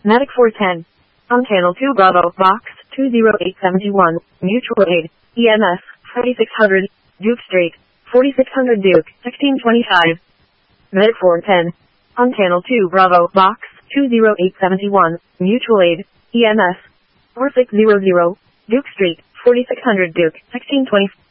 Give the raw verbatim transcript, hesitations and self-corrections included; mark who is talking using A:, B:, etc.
A: Medic four ten. On channel two Bravo, box two zero eight seven one, mutual aid, E M S, forty-six hundred, Duke Street, forty-six hundred Duke, sixteen twenty-five. Medic four ten. On channel two Bravo, box two zero eight seven one, mutual aid, E M S, four six zero zero, Duke Street, forty-six hundred Duke, sixteen twenty-five.